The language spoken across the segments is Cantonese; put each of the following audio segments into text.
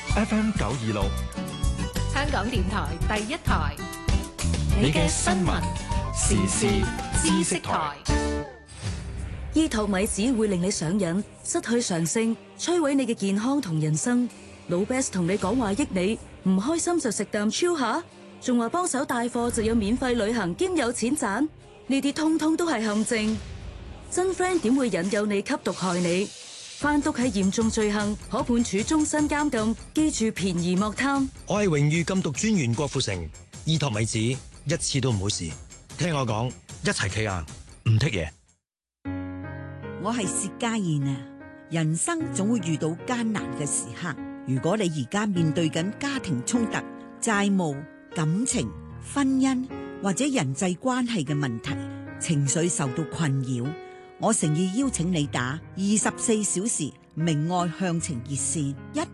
FM 926， 香港電台第一台， 你嘅新聞時事知識台。 醫托米子會令你上癮，失去常性，摧毀你嘅健康同人生。老 Best 同你講話益你，唔開心就食啖超下，仲話幫手帶貨就有免費旅行兼有錢賺，呢啲通通都係陷阱。真 friend 點會引誘你吸毒害你？販毒係嚴重罪行，可判處終身監禁。記住便宜莫貪。 我係榮譽禁毒專員郭富城，醫托米子一次都唔好試。聽我講，一齊企硬，唔剔嘢。 我係薛家燕啊！人生總會遇到艱難嘅時刻。如果你而家面對緊家庭衝突、債務、感情、婚姻或者人際關係嘅問題，情緒受到困擾，我誠意邀請你打24小時明愛向晴熱線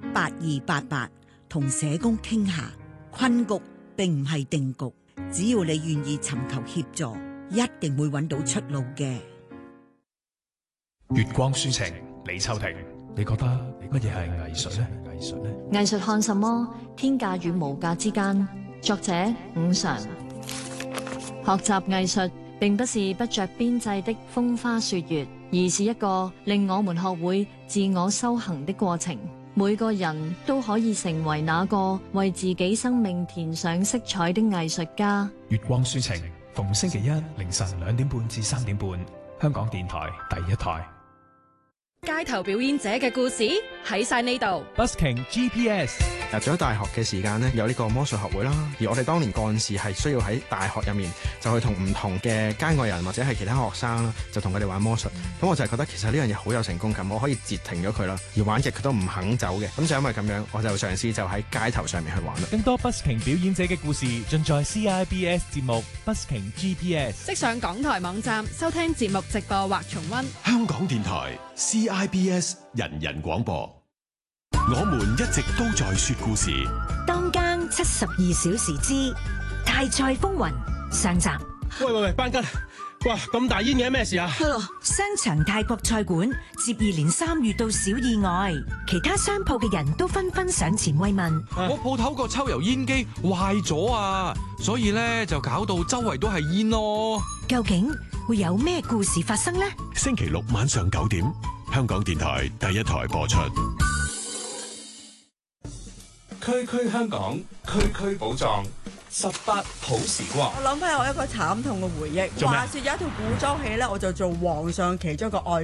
18288，同社工傾下。困局並唔係定局，只要你願意尋求協助，一定會揾到出路嘅。 月光抒情，李秋婷，你覺得乜嘢係藝術呢？ 藝術看什麼？天價與無價之間。作者伍常。學習藝術並不是不着邊際的風花雪月，而是一個令我們學會自我修行的過程。每個人都可以成為那個為自己生命填上色彩的藝術家。 月光抒情，逢星期一凌晨2點半至3點半，香港電台第一台。 街頭表演者嘅故事喺晒呢度。 Busking GPS。 入咗大學嘅時間呢，有呢個魔術學會啦。而我哋當年幹事係需要喺大學入面就去同唔同嘅街外人或者係其他學生啦，就同佢哋玩魔術。咁我就係覺得其實呢樣嘢好有成功感，我可以截停咗佢啦。而玩極佢都唔肯走嘅，咁就因為咁樣，我就嘗試就喺街頭上面去玩啦。 更多 Busking 表演者嘅故事盡在 CIBS 節目 Busking GPS。 即上港台網站收聽節目直播或重溫。 香港電台 CIBS 人人廣播。我們一直都在說故事。 當間72小時之大賽風雲上集。 喂，班吉，哇，咁大煙嘅咩事啊？ 商場泰國菜館接二連三遇到小意外，其他商鋪嘅人都紛紛上前慰問。 我鋪頭個抽油煙機壞咗啊，所以咧就搞到周圍都係煙咯。 究竟會有咩故事發生呢？ 星期六晚上9點，香港電台第一台播出。 區區香港，區區寶藏，18好時光。 我諗翻我一個慘痛嘅回憶。話說有一套古裝戲咧，我就做皇上其中一個愛